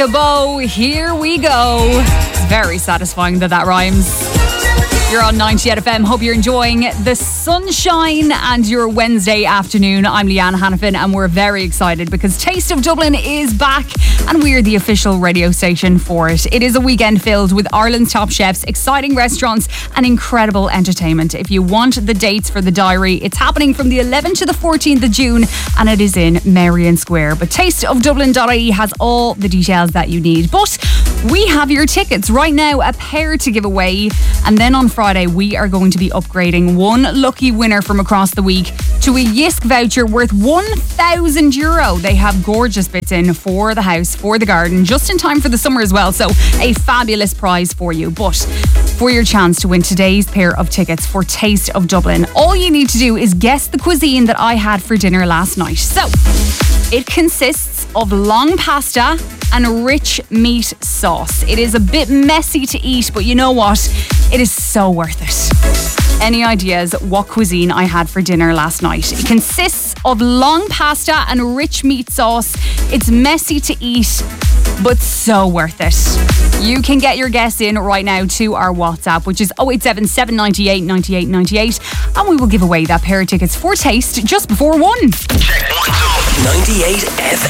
Bow, here we go. It's very satisfying that rhymes. You're on 98 FM. Hope you're enjoying the sunshine and your Wednesday afternoon. I'm Leanne Hannafin and we're very excited because Taste of Dublin is back and we're the official radio station for it. It is a weekend filled with Ireland's top chefs, exciting restaurants and incredible entertainment. If you want the dates for the diary, it's happening from the 11th to the 14th of June and it is in Merrion Square. But tasteofdublin.ie has all the details that you need. But we have your tickets right now, a pair to give away, and then on Friday we are going to be upgrading one lucky winner from across the week to a Yisk voucher worth €1,000. They have gorgeous bits in for the house, for the garden, just in time for the summer as well, so a fabulous prize for you. But for your chance to win today's pair of tickets for Taste of Dublin, all you need to do is guess the cuisine that I had for dinner last night. So it consists of long pasta and rich meat sauce. It is a bit messy to eat, but you know what? It is so worth it. Any ideas what cuisine I had for dinner last night? It consists of long pasta and rich meat sauce. It's messy to eat, but so worth it. You can get your guess in right now to our WhatsApp, which is 087 798 98 98, and we will give away that pair of tickets for Taste just before 1. Check 1, 2. 98 FM.